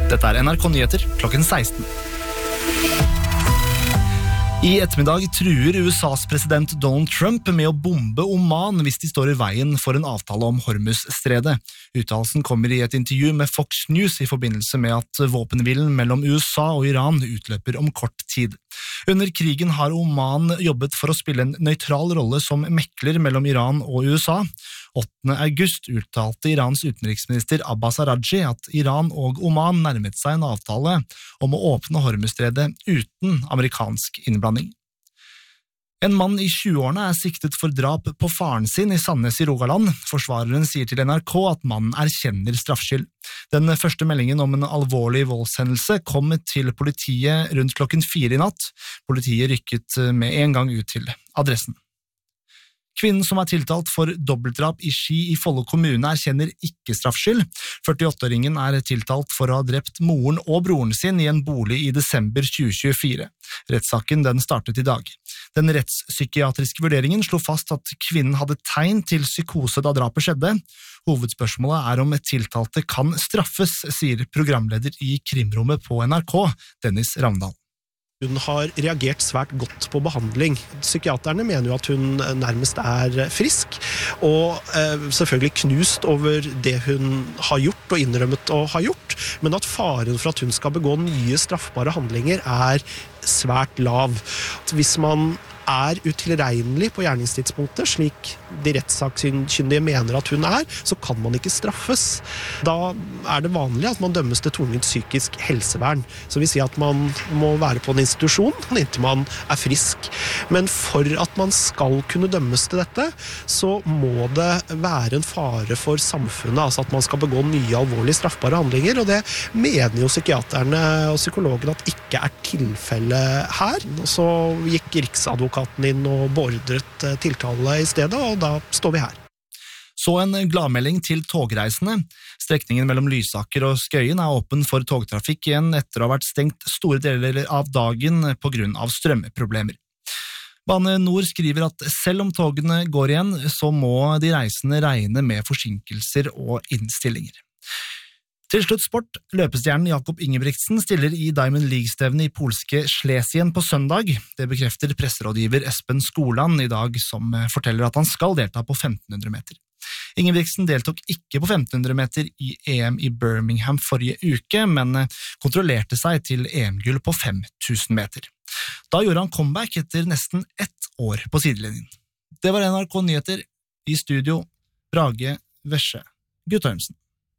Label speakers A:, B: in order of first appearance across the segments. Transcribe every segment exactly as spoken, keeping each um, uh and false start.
A: Dette er N R K Nyheter klokken seksten. I ettermiddag truer U S A's president Donald Trump med å bombe Oman hvis de står i veien for en avtale om Hormuz-stredet. Uttalelsen kommer i et intervju med Fox News i forbindelse med at våpenhvilen mellom U S A og Iran utløper om kort tid. Under krigen har Oman jobbet for å spille en nøytral rolle som mekler mellom Iran og U S A. åttende august uttalte Irans utenriksminister Abbas Araghchi at Iran og Oman nærmet seg en avtale om å åpne Hormuzstredet uten amerikansk innblanding. En mann i tjueårene er siktet for drap på faren sin i Sandnes i Rogaland. Forsvareren sier til N R K at mannen erkjenner straffskyld. Den første meldingen om en alvorlig voldshendelse kom til politiet rundt klokken fire i natt. Politiet rykket med en gang ut til adressen. Kvinnen som er tiltalt for dobbeltdrap i Ski i Follo kommune erkjenner ikke straffskyld. førtiåtte-åringen er tiltalt for å ha drept moren og broren sin i en bolig i desember tjue tjuefire. Rettssaken den startet i dag. Den rettspsykiatriske vurderingen slo fast at kvinnen hadde tegn til psykose da drapet skjedde. Hovedspørsmålet er om tiltalte kan straffes, sier programleder i krimrommet på N R K, Dennis Ravndal.
B: Hun har reagert svært godt på behandling. Psykiaterne mener jo at hun nærmest er frisk, og eh, selvfølgelig knust over det hun har gjort og innrømmet å ha gjort, men at faren for at hun skal begå nye straffbare handlinger er svært lav. Hvis man er utilregnelig på gjerningstidspunktet, slik de rettssakkyndige mener at hun er, så kan man ikke straffes. Da er det vanlig at man dømmes til tvungent psykisk helsevern, som vil si at man må være på en institusjon inntil man er frisk. Men for at man skal kunne dømmes til dette, så må det være en fare for samfunnet, altså at man skal begå nye alvorlige straffbare handlinger, og det mener jo psykiaterne og psykologene at ikke er tilfellet her. Og så gikk Riksadvokaten inn og beordret tiltale i stedet, og da står vi her.
A: Så en gladmelding til togreisende. Strekningen mellom Lysaker og Skøyen er åpen for togtrafikk igjen etter å ha vært stengt store deler av dagen på grunn av strømproblemer. Bane Nor skriver at selv om togene går igjen, så må de reisende regne med forsinkelser og innstillinger. Til slutt sport. Løpestjernen Jakob Ingebrigtsen stiller i Diamond League-stevnet i polske Schlesien på søndag. Det bekrefter presserådgiver Espen Skoland i dag, som forteller at han skal delta på femten hundre meter. Ingebrigtsen deltok ikke på femten hundre meter i E M i Birmingham forrige uke, men kontrollerte seg til E M-gull på fem tusen meter. Da gjorde han comeback etter nesten ett år på sidelinjen. Det var N R K Nyheter. I studio, Brage Vesje Guttormsen.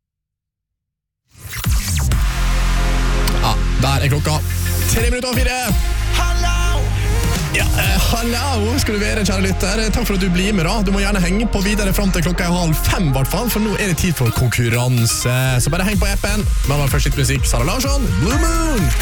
C: Ja, der er klokka tre minutter og fire. Hallo! Ja, eh, hallo skal du være, kjære lytter. Takk for at du blir med da. Du må gjerne henge på videre frem til klokka er halv fem, i hvert fall, for nå er det tid for konkurranse. Så bare heng på appen. Men først litt musikk. Sara Larsson, Blue Moon.